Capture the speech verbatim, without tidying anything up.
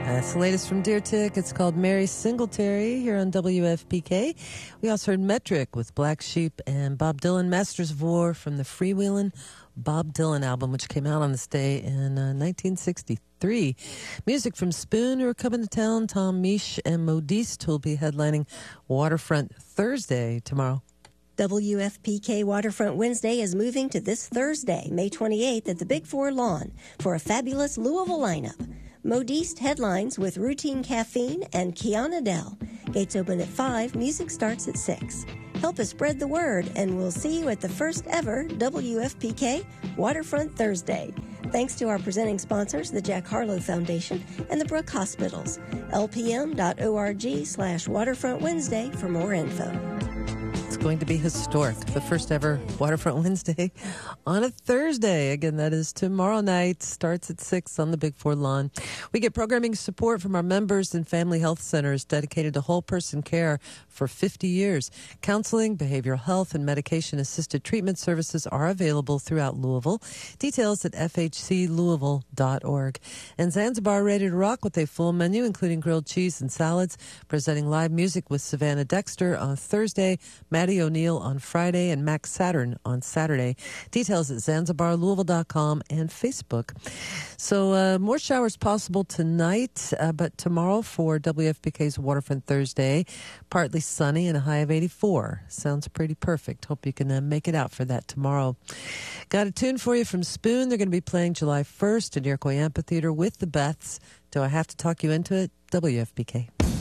That's the latest from Deer Tick. It's called Mary Singletary here on W F P K. We also heard Metric with Black Sheep and Bob Dylan, Masters of War from the Freewheelin' Bob Dylan album, which came out on this day in uh, nineteen sixty-three. Music from Spoon, who are coming to town. Tom Misch and Modiste, who will be headlining Waterfront Thursday tomorrow. W F P K Waterfront Wednesday is moving to this Thursday, May twenty-eighth, at the Big Four Lawn for a fabulous Louisville lineup. Modiste headlines with Routine Caffeine and Kiana Dell. Gates open at five, music starts at six. Help us spread the word, and we'll see you at the first ever W F P K Waterfront Thursday. Thanks to our presenting sponsors, the Jack Harlow Foundation and the Brook Hospitals. L P M dot org slash Waterfront Wednesday for more info. It's going to be historic. The first ever Waterfront Wednesday on a Thursday. Again, that is tomorrow night. Starts at six on the Big Four Lawn. We get programming support from our members and family health centers dedicated to whole person care for fifty years. Counseling, behavioral health, and medication-assisted treatment services are available throughout Louisville. Details at f h c louisville dot org. And Zanzibar Ready to Rock with a full menu, including grilled cheese and salads. Presenting live music with Savannah Dexter on Thursday, Maddie O'Neill on Friday, and Max Saturn on Saturday. Details at zanzibar louisville dot com and Facebook. So uh, more showers possible tonight, uh, but tomorrow for W F P K's Waterfront Thursday, partly sunny and a high of eighty-four. Sounds pretty perfect. Hope you can uh, make it out for that tomorrow. Got a tune for you from Spoon. They're going to be playing July first at Iroquois Amphitheater with the Beths. Do I have to talk you into it? W F P K.